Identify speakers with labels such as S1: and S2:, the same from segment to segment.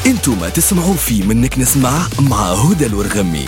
S1: انتم ما تسمعوا في منك نسمع مع هدى الورغمي.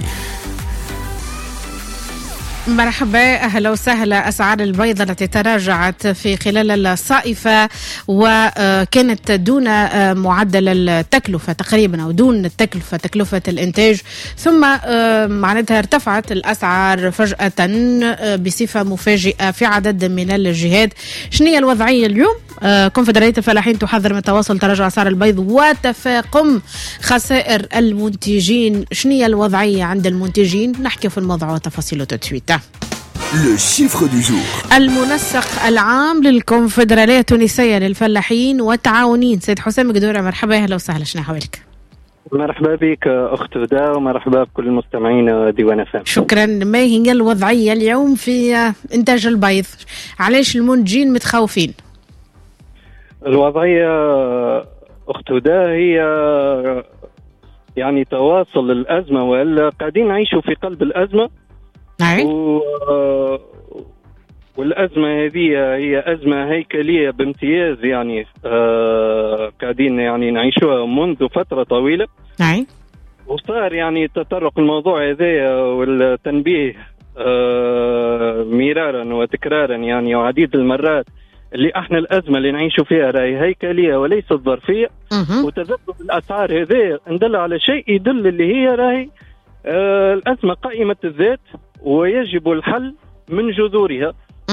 S2: مرحبا، أهلا وسهلا. أسعار البيض التي تراجعت في خلال الصائفة وكانت دون معدل التكلفة تقريبا أو دون التكلفة تكلفة الإنتاج، ثم معناتها ارتفعت الأسعار فجأة بصفة مفاجئة في عدد من الجهات. شنية الوضعية اليوم؟ كونفدرالية الفلاحين تحذر من تواصل تراجع أسعار البيض وتفاقم خسائر المنتجين. شنية الوضعية عند المنتجين؟ نحكي في الموضوع وتفاصيله تتويته.
S1: لو شيفر دو جور.
S2: المنسق العام للكونفدرالية التونسية للفلاحين والتعاونين سيد حسام قدورة، مرحبا، أهلا وسهلا. شنو حوالك؟
S3: مرحبا بك أخت هدى ومرحبا بكل المستمعين ديوان فام.
S2: شكرا. ما هي الوضعية اليوم في إنتاج البيض؟ علاش المنتجين متخوفين؟
S3: الوضعية أخت هدى هي يعني تواصل الأزمة، وإلا قاعدين نعيشوا في قلب الأزمة. والأزمة هذه هي أزمة هيكلية بامتياز، يعني قاعدين يعني نعيشوها منذ فترة طويلة. وصار يعني تطرق الموضوع هذا والتنبيه مرارا وتكرارا يعني وعديد المرات اللي احنا الأزمة اللي نعيشوا فيها راهي هيكلية وليست ظرفية. وتذبذب الأسعار هذا ندل على شيء يدل اللي هي راهي الأزمة قائمة الذات ويجب الحل من جذورها.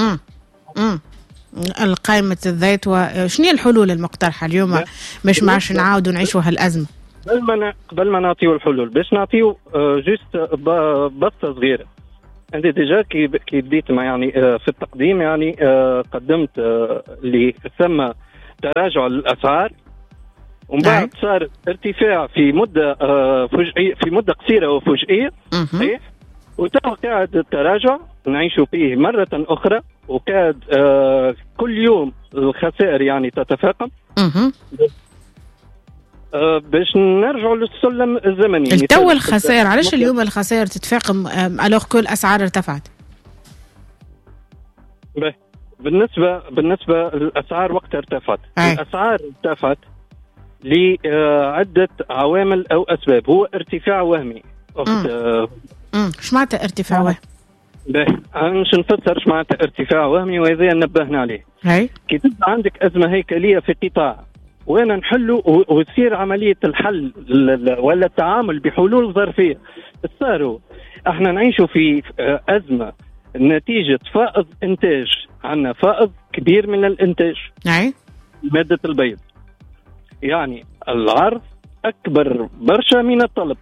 S2: القائمة الذات. وشنو الحلول المقترحة اليوم مش معش نعاودوا نعيشوا هالأزمة؟
S3: قبل ما نعطيو الحلول باش نعطيو جوست بسطة صغيرة. أنت ديجا كي بديت مع يعني في التقديم يعني قدمت اللي ثم تراجع الأسعار، ومن بعد صار ارتفاع في مدة فجئية، في مدة قصيرة وفجئية. صحيح. وتو قاعد التراجع نعيشوا فيه مرة أخرى، وكاد كل يوم الخسائر يعني تتفاقم. باش نرجعوا للسلم الزمني.
S2: التو الخسائر علاش اليوم الخسائر تتفاقم الوغ كل الأسعار ارتفعت؟
S3: بالنسبة للأسعار وقت ارتفعت. الأسعار ارتفعت لعدة عوامل أو أسباب. هو ارتفاع وهمي.
S2: ايش معناتها ارتفاع وهمي؟
S3: مش نفسر ايش معناتها ارتفاع وهمي، وهذا نبهنا عليه. كي تبقى عندك أزمة هيكلية في قطاع وانا نحله وتصير عملية الحل ولا التعامل بحلول ظرفية، صاروا احنا نعيشوا في أزمة نتيجة فائض إنتاج. عندنا فائض كبير من الإنتاج. مادة البيض يعني العرض أكبر برشا من الطلب.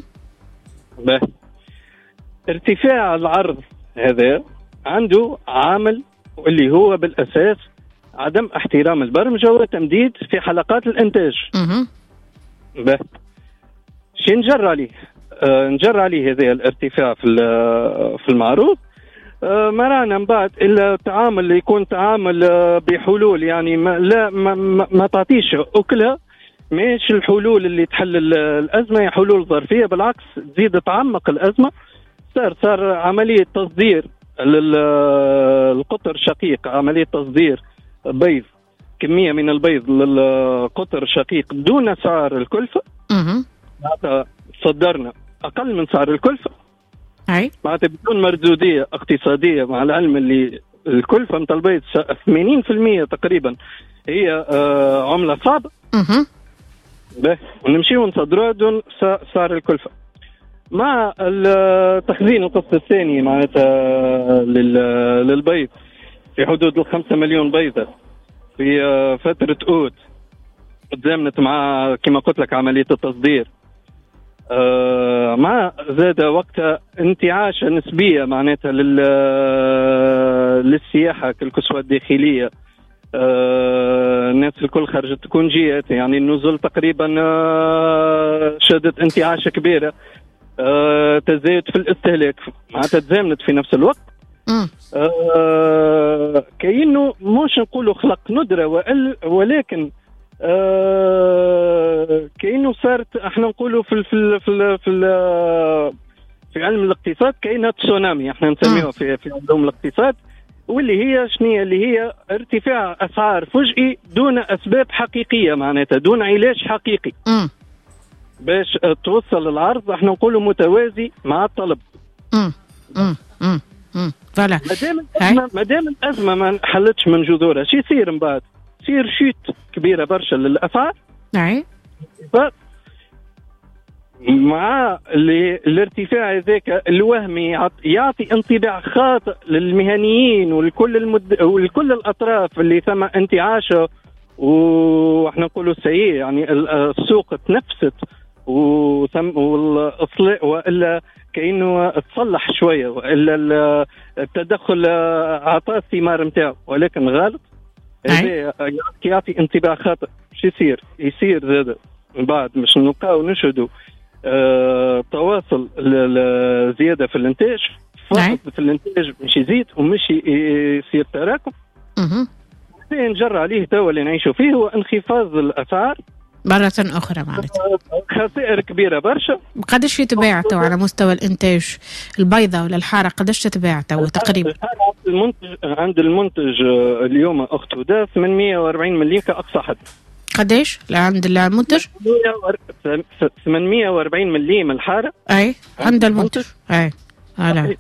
S3: ارتفاع العرض هذا عنده عامل اللي هو بالأساس عدم احترام البرمجة وتمديد في حلقات الإنتاج. شي نجر عليه هذا الارتفاع في المعروض. ما رانا من بعد إلا تعامل اللي يكون تعامل بحلول يعني ما تعطيش أكلها. مش الحلول اللي تحل الأزمة هي حلول ظرفية، بالعكس تزيد تعمق الأزمة. صار عملية تصدير للقطر الشقيق، عملية تصدير بيض، كمية من البيض للقطر الشقيق دون سعر الكلفة. صدرنا أقل من سعر الكلفة. معناتها بدون مردودية اقتصادية، مع العلم اللي الكلفة من البيض 80% تقريبا هي عملة صعبة. ونمشي ونصدروها دون سعر الكلفة. مع التخزين القسط الثاني معناتها للبيض في حدود 5 مليون بيضة في فترة أوت، تزامنت مع كما قلت لك عملية التصدير، مع زاد وقت انتعاشة نسبية معناتها للسياحة كالكسوة الداخلية. الناس الكل خرجت تكون جيات، يعني النزول تقريبا شهدت انتعاشة كبيرة. تزايد في الاستهلاك معناتها تزامنت في نفس الوقت. كأنه مش نقولوا خلق ندرة ولكن كأنه صارت احنا نقولوا في علم الاقتصاد كأنها تسونامي احنا نسميها في علوم الاقتصاد، واللي هي شنية اللي هي ارتفاع أسعار فجئي دون أسباب حقيقية معناتها دون علاج حقيقي. باش توصل العرض احنا نقولوا متوازي مع الطلب.
S2: فوالا.
S3: ما دام الازمه ما حلتش من جذورها، شو يصير من بعد؟ يصير شيت كبيره برشا للاسعار. مع الارتفاع هذاك الوهمي يعطي انطباع خاطئ للمهنيين ولكل الاطراف اللي ثم انتعاشه، واحنا نقولوا سيء يعني السوق تنفست والا كأنه تصلح شويه، والا التدخل اعطى الثمار نتاعو، ولكن غلط. هذا يعطي انطباع خاطئ. شو يصير زاد من بعد؟ مش نلقاو نشهدوا تواصل زياده في الانتاج، فقط في الانتاج مش يزيد ومش يصير تراكم. نجر عليه توا اللي نعيشوا فيه هو انخفاض الاسعار
S2: مرة أخرى، معناتها
S3: خسائر كبيرة برشا.
S2: قداش يتباع تو على مستوى الإنتاج البيضة ولا الحارة؟ قداش تتباع تو تقريبا؟
S3: عند المنتج اليوم أخت هدى 840 مليم كأقصى حد.
S2: قداش عند المنتج؟
S3: 840 مليم الحارة.
S2: أي عند المنتج. أي
S3: هذا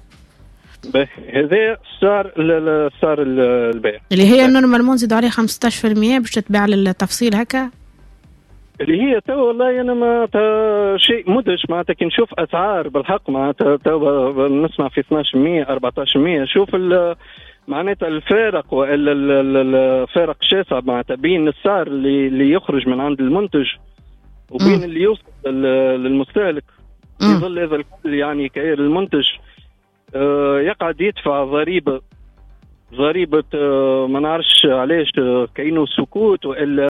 S3: صار البيع
S2: اللي هي النورمال نزيدوا عليه 15% باش تتباع للتفصيل هكا،
S3: اللي هي تو والله انا ما شيء مدهش معناتها. كي نشوف اسعار بالحق معناتها تو نسمع في 12% 14%. شوف معناتها الفارق والا الفارق شاسع معناتها بين السعر اللي يخرج من عند المنتج وبين اللي يوصل للمستهلك. في ظل هذا الكل يعني كاير المنتج يقعد يدفع ضريبة ما نعرفش علاش، كأنه سكوت والا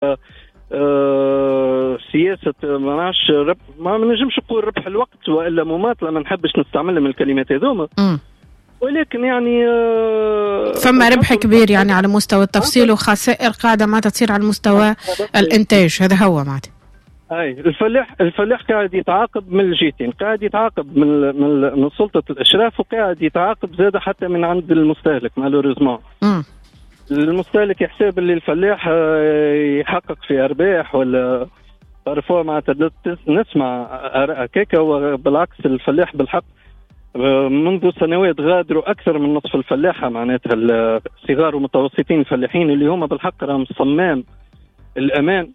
S3: سياسة ما نعرفش ما نجمش نقول ربح الوقت والا مماطلة، ما نحبش نستعمل من الكلمات هذوما، ولكن يعني
S2: فما ربح كبير يعني على مستوى التفصيل وخسائر قاعدة ما تصير على مستوى الانتاج. هذا هو معناته.
S3: اي الفلاح قاعد يتعاقب من الجهتين، قاعد يتعاقب من سلطة الاشراف، وقاعد يتعاقب زاده حتى من عند المستهلك مالوريزمون. المستهلك يحسب اللي الفلاح يحقق في ارباح ولا بارفوا معناتها نسمع اراء كيكا، وبالعكس الفلاح بالحق منذ سنوات غادروا اكثر من نصف الفلاحه معناتها الصغار ومتوسطين الفلاحين اللي هم بالحق راهم صمام الامان.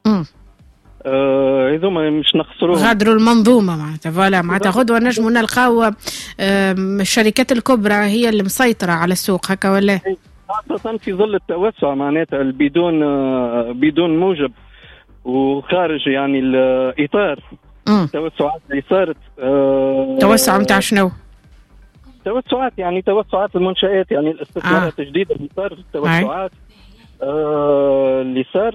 S3: هذوما مش نخسروهم،
S2: غادروا المنظومه معناتها. فوالا معناتها غدوه نجموا نلقاو الشركات الكبرى هي اللي مسيطره على السوق هكا ولا؟
S3: خاصة في ظل التوسع معناتها بدون موجب وخارج يعني الإطار. التوسعات اللي صارت
S2: توسع متاع شنو؟
S3: توسعات يعني توسعات المنشآت، يعني الاستثمارات الجديدة اللي صارت، التوسعات اللي صارت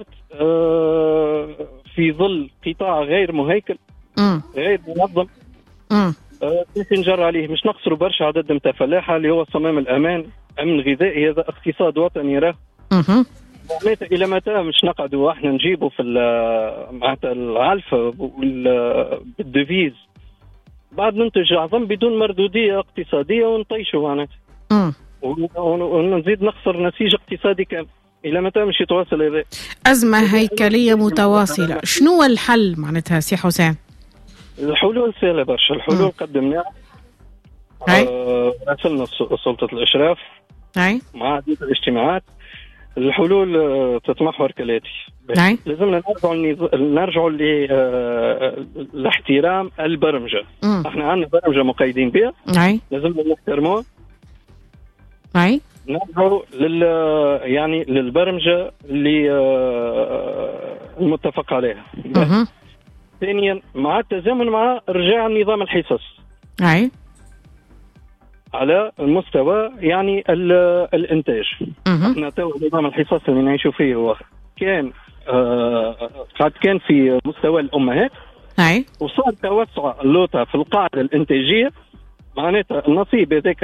S3: في ظل قطاع غير مهيكل غير منظم. كيف نجر عليه؟ مش نقصروا برشا عدد نتاع فلاحة اللي هو صمام الأمان، أمن غذائي، هذا اقتصاد وطني راه. إلى متى مش نقعدوا احنا نجيبوا في معناتها العلف بالديفيز بعد ننتج أعظم بدون مردودية اقتصادية ونطيشوا معناتها ونزيد نخسر نسيج اقتصادي كامل. إلى متى مش يتواصل هذا؟
S2: أزمة هيكلية متواصلة. شنو الحل معناتها سي حسام؟
S3: الحلول سهلة برشا. الحلول قدمناها، راسلنا سلطة الإشراف مع عديد الاجتماعات. الحلول تتمحور كالآتي: لازمنا نرجعوا لاحترام البرمجة. احنا عندنا برمجة مقيدين بها، لازمنا نحترموها. نرجعوا يعني للبرمجة اللي المتفق عليها. ثانيا مع التزامن مع رجاع نظام الحصص على المستوى يعني الانتاج. احنا تو نظام الحصص اللي نعيشوا فيه هو قد كان في مستوى الامهات، وصار توسع اللوطه في القاعده الانتاجيه، معناتها النصيب هذاك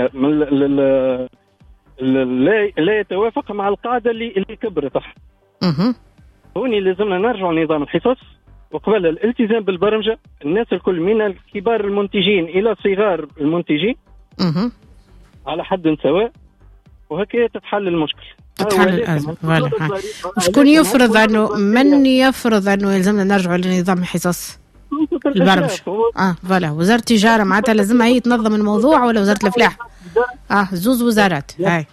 S3: لا يتوافق مع القاعده اللي كبرت. هوني لازمنا نرجع لنظام الحصص، وقبل الالتزام بالبرمجه الناس الكل من الكبار المنتجين الى صغار المنتجين على حد سواء، وهكذا تتحل المشكل،
S2: تتحل الأزمة. شكون يفرض أنه من يفرض أنه يلزمنا نرجع لنظام الحصص؟ البرمجة. فوالا وزارة التجارة معناتها لازمها هي تنظم الموضوع ولا وزارة الفلاحة؟ زوز وزارات. هاي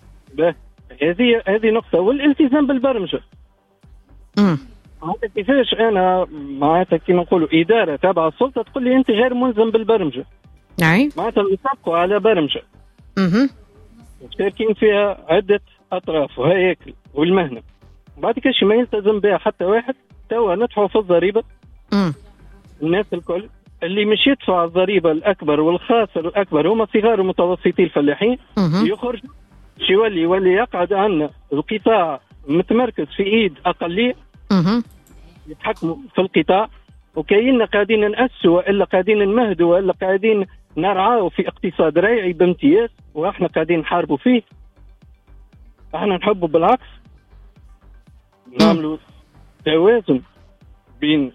S3: هذه نقطة. والالتزام بالبرمجة. كيفاش أنا معناتها كيما نقولوا إدارة تابعة السلطة تقول لي أنت غير ملزم بالبرمجة. معناتها نطبقوا على برمجة. مشاركين فيها عدة أطراف وهياكل والمهنة. بعد كاش ما يلتزم بها حتى واحد. توا ندفعوا في الضريبة. الناس الكل اللي مش يدفع الضريبة الأكبر والخاسر الأكبر هما صغار ومتوسطي الفلاحين. يخرج يولي يقعد عنا القطاع متمركز في إيد أقلية. يتحكموا في القطاع وكايننا قاعدين نأسوا وإلا قاعدين نمهدوا وإلا قاعدين نرعاه في اقتصاد ريعي بامتياز وإحنا قاعدين نحاربوا فيه. إحنا نحبوا بالعكس نعملوا توازن بين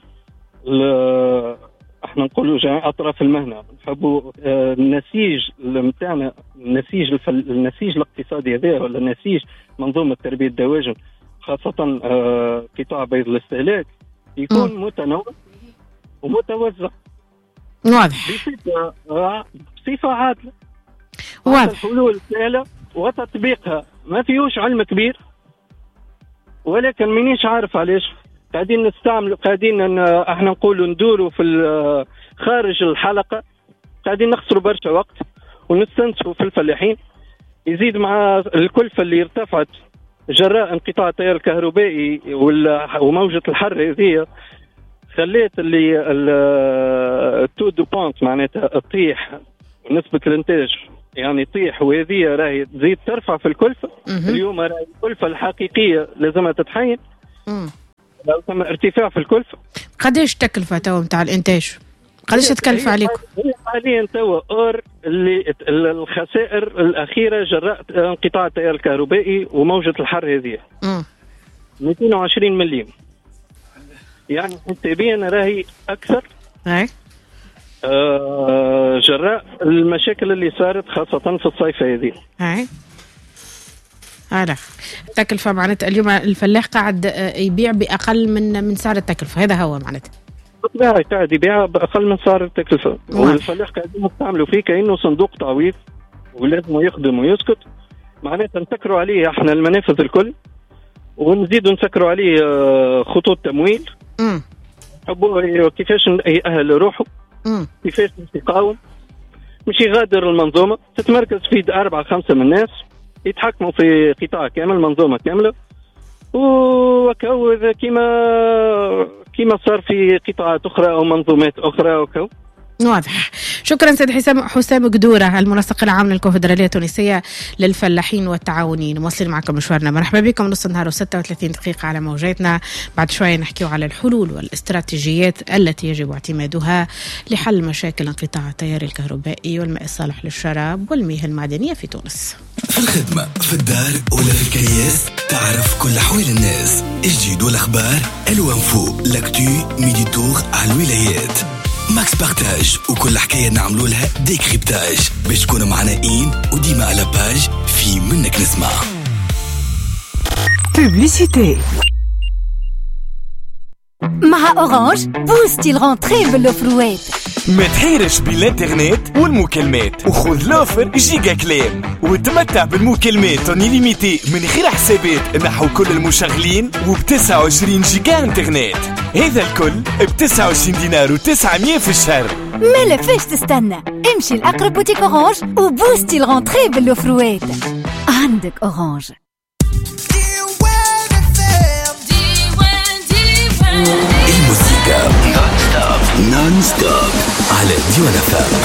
S3: احنا نقولوا جميع اطراف المهنه. نحبوا النسيج نتاعنا النسيج الاقتصادي هذا ولا نسيج منظومه تربيه الدواجن خاصه قطاع بيض الاستهلاك يكون متنوع ومتوزع
S2: واضح
S3: بصفه عادله.
S2: واضح.
S3: الحلول سهله وتطبيقها ما فيهوش علم كبير ولكن مانيش عارف علاش قاعدين نستعمل احنا نقولوا ندوروا في خارج الحلقه قاعدين نخسروا برشا وقت ونستنسفوا في الفلاحين. يزيد مع الكلفه اللي ارتفعت جراء انقطاع التيار الكهربائي وموجه الحر هذه خليت اللي التو دو بونت معناتها تطيح نسبه الانتاج يعني تطيح وهذه راهي تزيد ترفع في الكلفه. اليوم راهي الكلفه الحقيقيه لازمها تتحين. لو تم ارتفاع في الكلفة.
S2: قديش تكلفة تو نتاع الانتاج؟ قديش تكلف عليكم؟
S3: حاليا تو اللي الخسائر الاخيره جراء انقطاع التيار الكهربائي وموجه الحر هذه 220 مليون. يعني حسابيا راهي اكثر. جراء المشاكل اللي صارت خاصه في الصيف هذه.
S2: هذا تكلفة معناتها اليوم الفلاح قاعد يبيع بأقل من سعر التكلفة. هذا هو معناتها
S3: قاعد يبيع بأقل من سعر التكلفة. والفلاح قاعد يستعملوا فيه كأنه صندوق تعويض ولازم يخدم ويسكت. معناتها نسكروا عليه احنا المنافذ الكل ونزيدوا نسكروا عليه خطوط تمويل. كيفاش يأهل روحه كيفاش يقاوم مش يغادر المنظومة تتمركز في 4-5 من الناس يتحكموا في قطاع كامل منظومة كاملة وكو كما صار في قطاعات أخرى أو منظومات أخرى وكو.
S2: واضح. شكرا سيد حسام قدورة المنسق العام للكونفدرالية التونسية للفلاحين والتعاونين. مواصلين معكم مشوارنا. مرحبا بكم نص النهار و36 دقيقة على موجاتنا. بعد شوية نحكيو على الحلول والاستراتيجيات التي يجب اعتمادها لحل مشاكل انقطاع التيار الكهربائي والماء الصالح للشراب والمياه المعدنية في تونس.
S1: في الخدمة في الدار ولا في الكياس تعرف كل أحوال الناس الجديد والأخبار الوانفو لاكتو ميدي تور على الولايات ماكس بارتاج وكل حكاية نعملوا لها ديكريبتاج باش تكونوا معنا وديما على باج في منك نسمع.
S4: بوبليسيتي مع أورانج بوستي الغونتري بالأوفروات.
S5: ما تحيرش بالانترنت والمكالمات وخذ لوفر جيجا كلام وتمتع بالمكالمات انيليميتي من غير حسابات نحو كل المشغلين وب29 جيجا انترنت. هذا الكل ب29 دينار و900 في الشهر.
S4: ما لفاش تستنى امشي لأقرب بوتيك أورانج وبوستي الغونتري بالأوفروات. عندك أورانج.
S1: الموسيقى نون ستوب على ديوان FM.